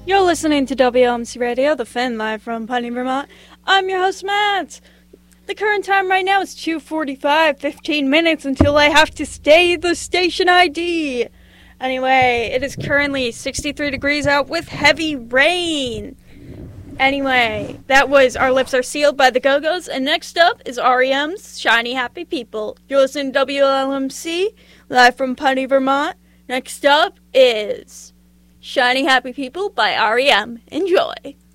You're listening to WLMC Radio, the Finn, live from Putney, Vermont. I'm your host, Matt. The current time right now is 2:45, 15 minutes until I have to stay the station ID. Anyway, it is currently 63 degrees out with heavy rain. Anyway, that was Our Lips Are Sealed by the Go-Go's, and next up is REM's Shiny Happy People. You're listening to WLMC, live from Putney, Vermont. Next up is Shiny Happy People by REM. Enjoy.